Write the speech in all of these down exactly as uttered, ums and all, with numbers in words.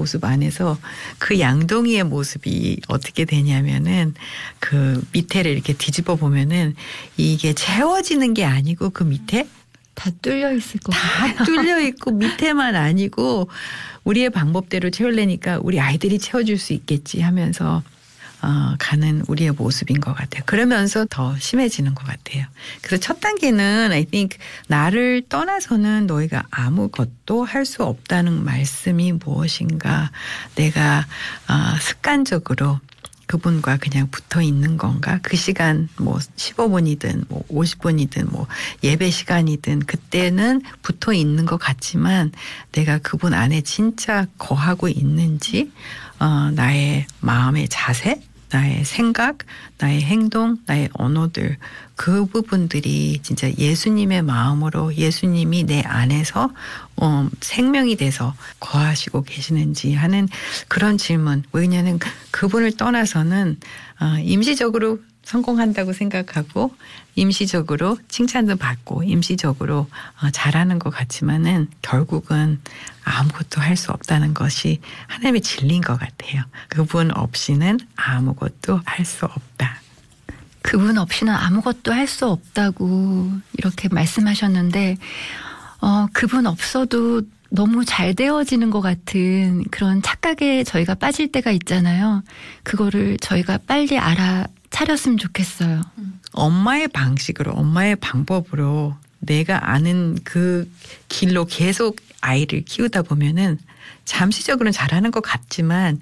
모습 안에서 그 양동이의 모습이 어떻게 되냐면은 그 밑에를 이렇게 뒤집어 보면은 이게 채워지는 게 아니고 그 밑에 다 뚫려 있을 것 다 같아요. 뚫려 있고 밑에만 아니고 우리의 방법대로 채우려니까 우리 아이들이 채워줄 수 있겠지 하면서 어, 가는 우리의 모습인 것 같아요. 그러면서 더 심해지는 것 같아요. 그래서 첫 단계는 I think 나를 떠나서는 너희가 아무것도 할 수 없다는 말씀이 무엇인가. 내가 어, 습관적으로 그분과 그냥 붙어 있는 건가? 그 시간 뭐 십오 분이든 뭐 오십 분이든 뭐 예배 시간이든 그때는 붙어 있는 것 같지만 내가 그분 안에 진짜 거하고 있는지 어, 나의 마음의 자세, 나의 생각, 나의 행동, 나의 언어들 그 부분들이 진짜 예수님의 마음으로 예수님이 내 안에서 어, 생명이 돼서 거하시고 계시는지 하는 그런 질문. 왜냐하면 그분을 떠나서는 어, 임시적으로 성공한다고 생각하고 임시적으로 칭찬도 받고 임시적으로 어, 잘하는 것 같지만은 결국은 아무것도 할 수 없다는 것이 하나님의 진리인 것 같아요. 그분 없이는 아무것도 할 수 없다. 그분 없이는 아무것도 할 수 없다고 이렇게 말씀하셨는데 어, 그분 없어도 너무 잘 되어지는 것 같은 그런 착각에 저희가 빠질 때가 있잖아요. 그거를 저희가 빨리 알아 차렸으면 좋겠어요. 엄마의 방식으로 엄마의 방법으로 내가 아는 그 길로 계속 아이를 키우다 보면은 잠시적으로는 잘하는 것 같지만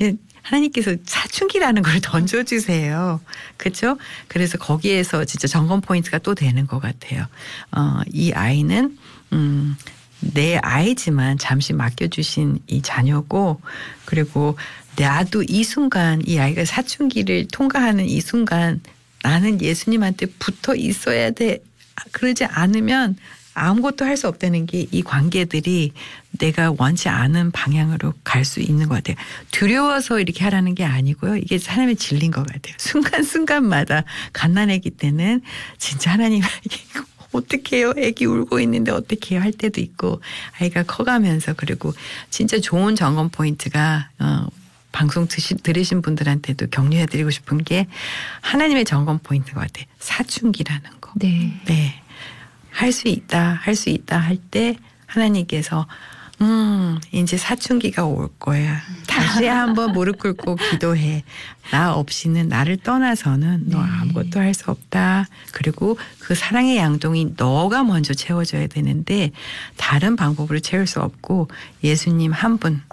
하나님께서 사춘기라는 걸 던져주세요. 그렇죠? 그래서 거기에서 진짜 점검 포인트가 또 되는 것 같아요. 어, 이 아이는 음, 내 아이지만 잠시 맡겨주신 이 자녀고 그리고 나도 이 순간 이 아이가 사춘기를 통과하는 이 순간 나는 예수님한테 붙어 있어야 돼. 그러지 않으면 아무것도 할 수 없다는 게 이 관계들이 내가 원치 않은 방향으로 갈 수 있는 것 같아요. 두려워서 이렇게 하라는 게 아니고요. 이게 하나님의 진리인 것 같아요. 순간순간마다 갓난아기 때는 진짜 하나님 어떻게 해요? 애기 울고 있는데 어떻게 해요? 할 때도 있고 아이가 커가면서 그리고 진짜 좋은 점검 포인트가 어, 방송 드시, 들으신 분들한테도 격려해드리고 싶은 게 하나님의 점검 포인트인 것 같아요. 사춘기라는 거. 네. 네. 할 수 있다, 할 수 있다 할 때 하나님께서 음, 이제 사춘기가 올 거야. 다시 한번 무릎 꿇고 기도해. 나 없이는 나를 떠나서는 너 아무것도 할 수 없다. 그리고 그 사랑의 양동이 너가 먼저 채워줘야 되는데 다른 방법으로 채울 수 없고 예수님 한 분,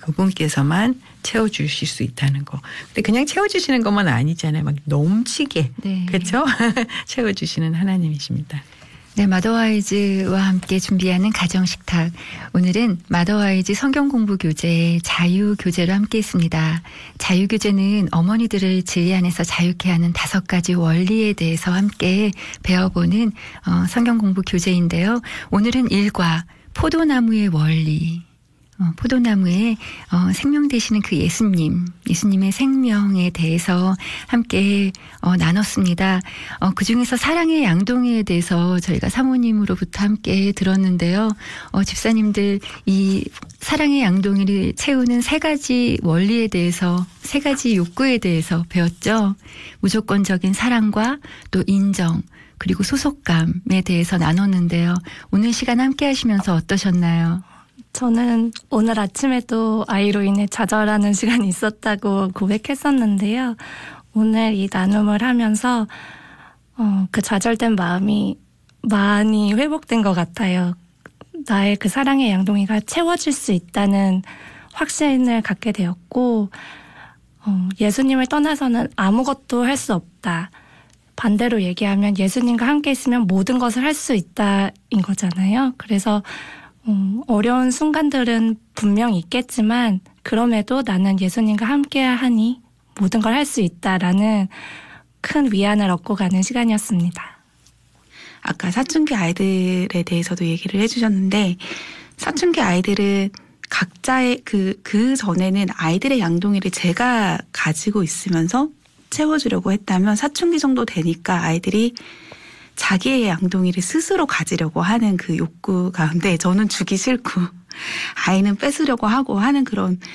그분께서만 채워주실 수 있다는 거. 근데 그냥 채워주시는 것만 아니잖아요. 막 넘치게. 네. 그렇죠? 채워주시는 하나님이십니다. 네, 마더와이즈와 함께 준비하는 가정식탁. 오늘은 마더와이즈 성경공부 교재 자유교재로 함께 했습니다. 자유교재는 어머니들을 진리 안에서 자유케 하는 다섯 가지 원리에 대해서 함께 배워보는 어, 성경공부 교재인데요. 오늘은 일과 포도나무의 원리. 어, 포도나무에 어, 생명 되시는 그 예수님, 예수님의 생명에 대해서 함께 어, 나눴습니다. 어, 그중에서 사랑의 양동이에 대해서 저희가 사모님으로부터 함께 들었는데요. 어, 집사님들 이 사랑의 양동이를 채우는 세 가지 원리에 대해서 세 가지 욕구에 대해서 배웠죠. 무조건적인 사랑과 또 인정 그리고 소속감에 대해서 나눴는데요. 오늘 시간 함께 하시면서 어떠셨나요? 저는 오늘 아침에도 아이로 인해 좌절하는 시간이 있었다고 고백했었는데요. 오늘 이 나눔을 하면서 어, 그 좌절된 마음이 많이 회복된 것 같아요. 나의 그 사랑의 양동이가 채워질 수 있다는 확신을 갖게 되었고 어, 예수님을 떠나서는 아무것도 할 수 없다. 반대로 얘기하면 예수님과 함께 있으면 모든 것을 할 수 있다인 거잖아요. 그래서 음, 어려운 순간들은 분명히 있겠지만 그럼에도 나는 예수님과 함께 하니 모든 걸 할 수 있다라는 큰 위안을 얻고 가는 시간이었습니다. 아까 사춘기 아이들에 대해서도 얘기를 해주셨는데 사춘기 아이들은 각자의 그, 그 전에는 아이들의 양동이를 제가 가지고 있으면서 채워주려고 했다면 사춘기 정도 되니까 아이들이 자기의 양동이를 스스로 가지려고 하는 그 욕구 가운데 저는 주기 싫고 아이는 뺏으려고 하고 하는 그런